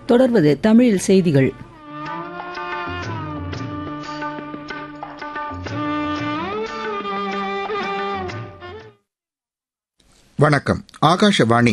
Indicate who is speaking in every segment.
Speaker 1: தொடர்வது தமிழில் செய்திகள்.
Speaker 2: வணக்கம். ஆகாஷவாணி.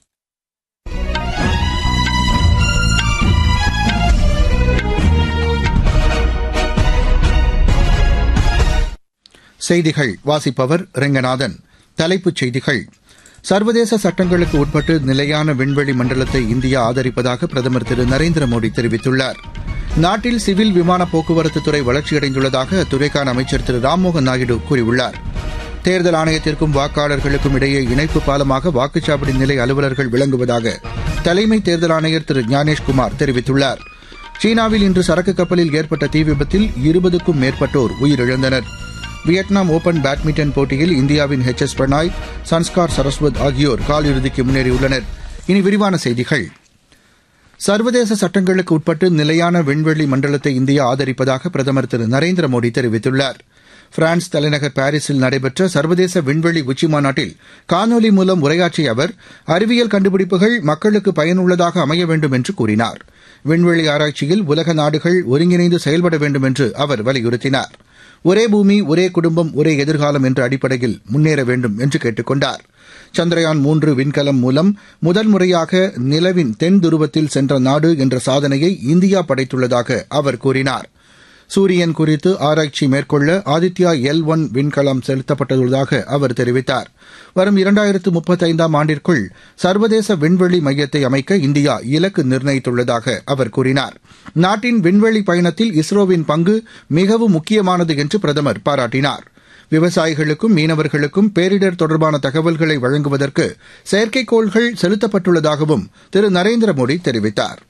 Speaker 2: செய்திகள் வாசிப்பவர் ரெங்கநாதன். தலைப்புச் செய்திகள். சர்வதேச சட்டங்களுக்கு உட்பட்டு நிலையான விண்வெளி மண்டலத்தை இந்தியா ஆதரிப்பதாக பிரதமர் திரு நரேந்திர மோடி தெரிவித்துள்ளார். நாட்டில் சிவில் விமான போக்குவரத்து துறை வளர்ச்சியடைந்துள்ளதாக அத்துறைக்கான அமைச்சர் திரு ராம்மோகன் நாயுடு கூறியுள்ளார். தேர்தல் ஆணையத்திற்கும் வாக்காளர்களுக்கும் இடையே இணைப்பு பாலமாக வாக்குச்சாவடி நிலை அலுவலர்கள் விளங்குவதாக தலைமை தேர்தல் ஆணையர் திரு ஞானேஷ்குமார் தெரிவித்துள்ளார். சீனாவில் இன்று சரக்கு கப்பலில் ஏற்பட்ட தீ விபத்தில் 20க்கும் மேற்பட்டோர் உயிரிழந்தனர். வியட்நாம் ஓபன் பேட்மிண்டன் போட்டியில் இந்தியாவின் எச் பிரணாய், சன்ஸ்கார் சரஸ்வத் ஆகியோர் காலிறுதிக்கு முன்னேறியுள்ளனர். இனி விரிவான செய்திகள். சர்வதேச சட்டங்களுக்கு உட்பட்டு நிலையான விண்வெளி மண்டலத்தை இந்தியா ஆதரிப்பதாக பிரதமர் திரு நரேந்திர மோடி தெரிவித்துள்ளார். பிரான்ஸ் தலைநகர் பாரிஸில் நடைபெற்ற சர்வதேச விண்வெளி உச்சிமாநாட்டில் காணொலி மூலம் உரையாற்றிய அவர், அறிவியல் கண்டுபிடிப்புகள் மக்களுக்கு பயனுள்ளதாக அமைய வேண்டும் என்று கூறினார். விண்வெளி ஆராய்ச்சியில் உலக நாடுகள் ஒருங்கிணைந்து செயல்பட வேண்டும் என்று அவர் வலியுறுத்தினார். ஒரே பூமி, ஒரே குடும்பம், ஒரே எதிர்காலம் என்ற அடிப்படையில் முன்னேற வேண்டும் என்று கேட்டுக் கொண்டார். சந்திரயான் 3 விண்கலம் மூலம் முதல் முறையாக நிலவின் தென் துருவத்தில் சென்ற நாடு என்ற சாதனையை இந்தியா படைத்துள்ளதாக அவர் கூறினார். சூரியன் குறித்து ஆராய்ச்சி மேற்கொள்ள ஆதித்யா L1 விண்கலம் செலுத்தப்பட்டுள்ளதாக அவர் தெரிவித்தார். வரும் 2035ஆம் ஆண்டிற்குள் சர்வதேச விண்வெளி மையத்தை அமைக்க இந்தியா இலக்கு நிர்ணயித்துள்ளதாக அவர் கூறினார். நாட்டின் விண்வெளி பயணத்தில் இஸ்ரோவின் பங்கு மிகவும் முக்கியமானது என்று பிரதமர் பாராட்டினார். விவசாயிகளுக்கும் மீனவர்களுக்கும் பேரிடர் தொடர்பான தகவல்களை வழங்குவதற்கு செயற்கைக்கோள்கள் செலுத்தப்பட்டுள்ளதாகவும் திரு நரேந்திர மோடி தெரிவித்தார்.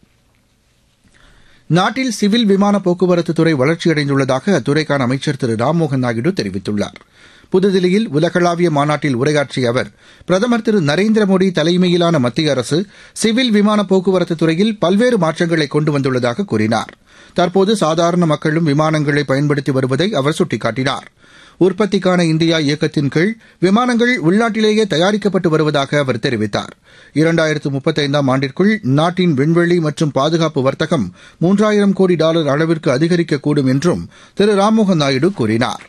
Speaker 2: நாட்டில் சிவில் விமான போக்குவரத்து துறை வளர்ச்சியடைந்துள்ளதாக அத்துறைக்கான அமைச்சர் திரு ராம்மோகன் நாயுடு தெரிவித்துள்ளார். புதுதில்லியில் உலகளாவிய மாநாட்டில் உரையாற்றிய அவர், பிரதமர் திரு நரேந்திர மோடி தலைமையிலான மத்திய அரசு சிவில் விமான போக்குவரத்து துறையில் பல்வேறு மாற்றங்களை கொண்டு வந்துள்ளதாக கூறினார். தற்போது சாதாரண மக்களும் விமானங்களை பயன்படுத்தி வருவதை அவர் சுட்டிக்காட்டினார். உற்பத்திக்கான இந்தியா இயக்கத்தின் கீழ் விமானங்கள் உள்நாட்டிலேயே தயாரிக்கப்பட்டு வருவதாக அவர் தெரிவித்தார். 2035ஆம் ஆண்டிற்குள் நாட்டின் விண்வெளி மற்றும் பாதுகாப்பு வர்த்தகம் $3000 கோடி அளவிற்கு அதிகரிக்கக்கூடும் என்றும் திரு ராம்மோகன் நாயுடு கூறினார்.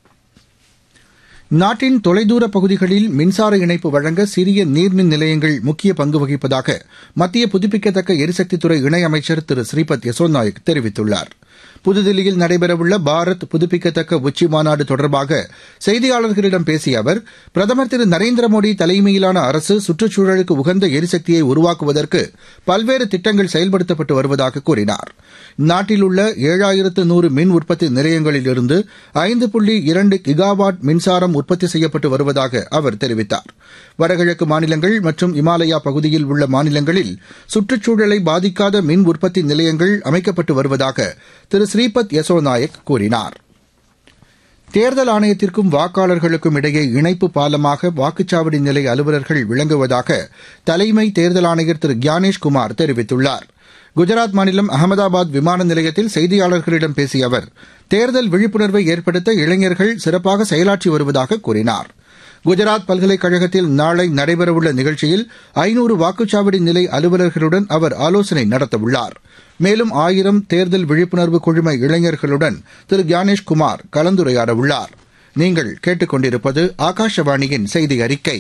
Speaker 2: நாட்டின் தொலைதூர பகுதிகளில் மின்சார இணைப்பு வழங்க சிறிய நீர்மின் நிலையங்கள் முக்கிய பங்கு வகிப்பதாக மத்திய புதுப்பிக்கத்தக்க எரிசக்தித்துறை இணையமைச்சர் திரு ஸ்ரீபத் யசோ நாயக் தெரிவித்துள்ளார். புதுதில்லியில் நடைபெறவுள்ள பாரத் புதுப்பிக்கத்தக்க உச்சி மாநாடு தொடர்பாக செய்தியாளர்களிடம் பேசிய அவர், பிரதமர் திரு நரேந்திர மோடி தலைமையிலான அரசு சுற்றுச்சூழலுக்கு உகந்த எரிசக்தியை உருவாக்குவதற்கு பல்வேறு திட்டங்கள் செயல்படுத்தப்பட்டு வருவதாக கூறினார். நாட்டில் உள்ள 7100 மின் உற்பத்தி நிலையங்களிலிருந்து 5.2 கிகாவாட் மின்சாரம் உற்பத்தி செய்யப்பட்டு வருவதாக அவர் தெரிவித்தார். வடகிழக்கு மாநிலங்கள் மற்றும் இமாலயா பகுதியில் உள்ள மாநிலங்களில் சுற்றுச்சூழலை பாதிக்காத மின் உற்பத்தி நிலையங்கள் அமைக்கப்பட்டு வருவதாக திரு ஸ்ரீபத் யசோ நாயக் கூறினார். தேர்தல் ஆணையத்திற்கும் வாக்காளர்களுக்கும் இடையே இணைப்பு பாலமாக வாக்குச்சாவடி நிலை அலுவலர்கள் விளங்குவதாக தலைமை தேர்தல் ஆணையர் திரு ஞானேஷ்குமார் தெரிவித்துள்ளார். குஜராத் மாநிலம் அகமதாபாத் விமான நிலையத்தில் செய்தியாளர்களிடம் பேசிய அவர், தேர்தல் விழிப்புணர்வை ஏற்படுத்த இளைஞர்கள் சிறப்பாக செயலாற்றி வருவதாக கூறினார். குஜராத் பல்கலைக்கழகத்தில் நாளை நடைபெறவுள்ள நிகழ்ச்சியில் 500 வாக்குச்சாவடி நிலை அலுவலர்களுடன் அவர் ஆலோசனை நடத்தவுள்ளார். மேலும் 1000 தேர்தல் விழிப்புணர்வு குழும இளைஞர்களுடன் திரு ஞானேஷ்குமார் கலந்துரையாடவுள்ளார். நீங்கள் கேட்டுக் கொண்டிருப்பது ஆகாஷவாணியின் செய்தி அறிக்கை.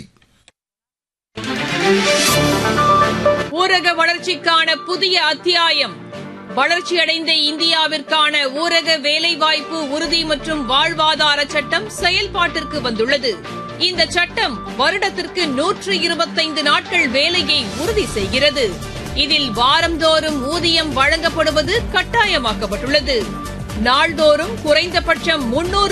Speaker 3: ஊரக வளர்ச்சிக்கான புதிய அத்தியாயம். வளர்ச்சியடைந்த இந்தியாவிற்கான ஊரக வேலைவாய்ப்பு உறுதி மற்றும் வாழ்வாதார சட்டம் செயல்பாட்டிற்கு வந்துள்ளது. இந்த சட்டம் வருடத்திற்கு 125 நாட்கள் வேலையை உறுதி செய்கிறது. இதில் வாரந்தோறும் ஊதியம் வழங்கப்படுவது கட்டாயமாக்கப்பட்டுள்ளது. நாள்தோறும் குறைந்தபட்சம் 300